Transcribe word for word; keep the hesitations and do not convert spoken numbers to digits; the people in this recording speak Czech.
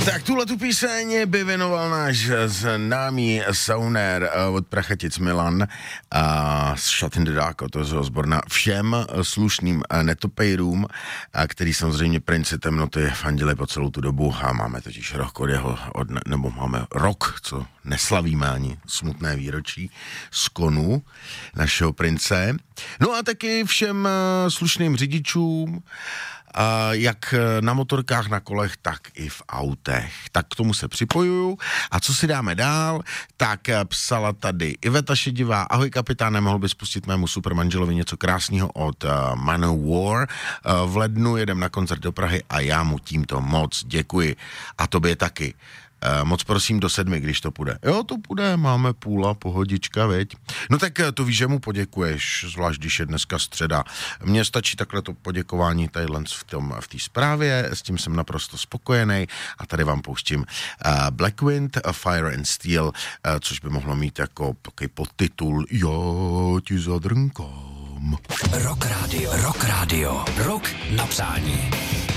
Tak tuhle tu píseň by věnoval náš známý saunér od Prachatic Milan a z Shut in the Dark od Ozzy Osbourna všem slušným netopejrům, který samozřejmě Princi temnoty fandili po celou tu dobu a máme totiž rok od jeho, od, nebo máme rok, co neslavíme ani smutné výročí z konu našeho Prince. No a taky všem slušným řidičům, Uh, jak na motorkách, na kolech, tak i v autech. Tak k tomu se připojuju. A co si dáme dál? Tak psala tady Iveta Šedivá. Ahoj kapitáne, mohl bys pustit mému supermanželovi něco krásného od uh, Manowar. Uh, v lednu jedem na koncert do Prahy a já mu tímto moc děkuji. A tobě taky. Uh, moc prosím do sedmi, když to půjde. Jo, to půjde, máme půla, pohodička, veď. No tak to víš, že mu poděkuješ, zvlášť když je dneska středa. Mně stačí takhle to poděkování tadyhle v tom, v té zprávě, s tím jsem naprosto spokojený a tady vám pouštím uh, Black Wind, Fire and Steel, uh, což by mohlo mít jako takový podtitul Já ti zadrnkám. Rock Radio, Rock Radio, Rock na přání.